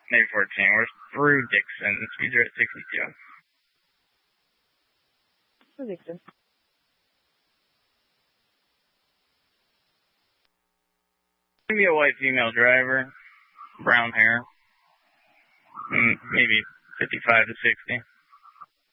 Maybe 14. We're through Dixon. Speeds are at 62. Through Dixon. Maybe a white female driver. Brown hair. Maybe 55 to 60.